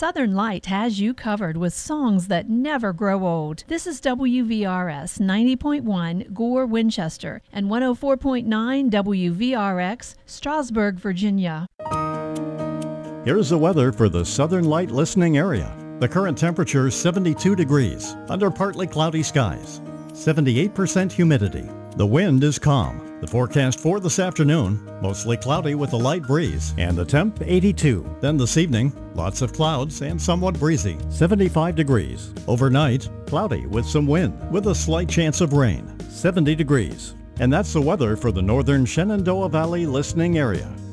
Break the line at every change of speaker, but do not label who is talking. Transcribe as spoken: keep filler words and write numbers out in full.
Southern Light has you covered with songs that never grow old. This is W V R S ninety point one Gore, Winchester, and one oh four point nine W V R X, Strasburg, Virginia.
Here's the weather for the Southern Light listening area. The current temperature is seventy-two degrees, under partly cloudy skies. seventy-eight percent humidity. The wind is calm. The forecast for this afternoon, mostly cloudy with a light breeze, and the temp eighty-two. Then this evening, lots of clouds and somewhat breezy, seventy-five degrees. Overnight, cloudy with some wind, with a slight chance of rain, seventy degrees. And that's the weather for the northern Shenandoah Valley listening area.